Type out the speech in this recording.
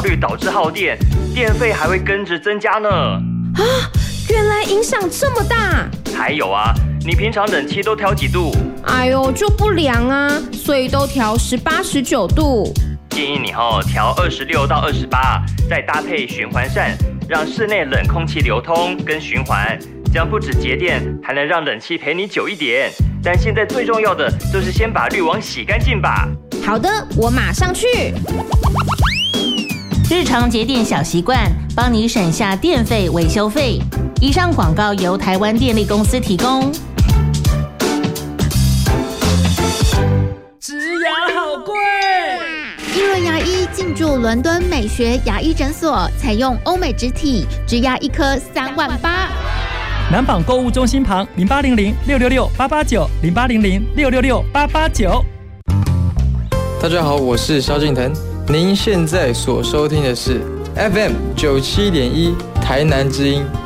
率导致耗电，电费还会跟着增加呢。 啊，原来影响这么大。 还有啊，你平常冷气都调几度？ 哎呦，就不良啊，所以都调18、19度。 建议你调26到28，再搭配循环扇，让室内冷空气流通跟循环，这样不止节电，还能让冷气陪你久一点。但现在最重要的就是先把滤网洗干净吧。 好的，我马上去。 日常节电小习惯，帮你省下电费、维修费。以上广告由台湾电力公司提供。 植牙好贵。 一轮牙医进驻伦敦美学牙医诊所，采用欧美植体，植牙一颗3万8。 南纺购物中心旁0800-666-889，0800-666-889。 大家好，我是萧敬腾，您现在所收听的是 FM 97.1台南之音。